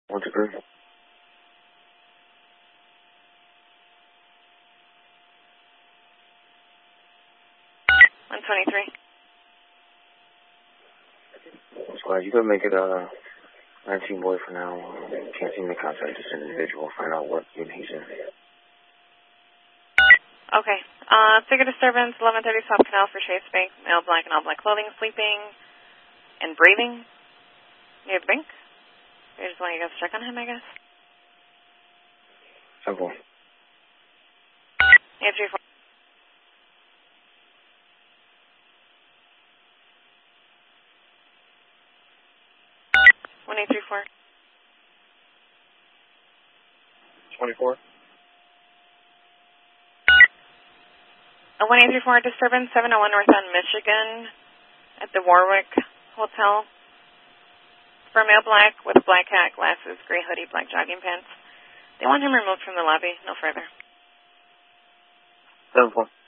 1, 2, 3. 123. I'm glad you could make it 19 boy for now. Can't seem to contact this individual. Find out what unit he's in. Okay. Figure disturbance, 1130 South Canal for Shades Bank, male black and all black clothing, sleeping and breathing near the bank. I just want you guys to check on him, I guess. Simple. 834. 1834. 24. 1834 disturbance, 701 North on Michigan at the Warwick Hotel. For male black with black hat, glasses, gray hoodie, black jogging pants. They want him removed from the lobby. No further. 7-4.